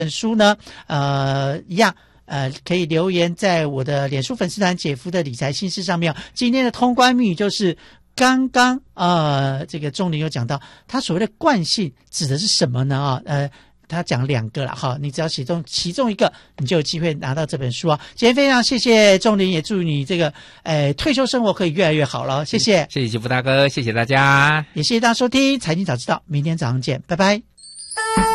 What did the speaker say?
本书呢，一样。可以留言在我的脸书粉丝团姐夫的理财心事上面。今天的通关密语就是刚刚这个仲林有讲到，他所谓的惯性指的是什么呢？他讲2个了哈，你只要写中其中一个，你就有机会拿到这本书啊。今天非常谢谢仲林，也祝你这个退休生活可以越来越好了，谢谢， 谢谢杰夫大哥，谢谢大家， 也谢谢大家收听财经早知道，明天早上见，拜拜。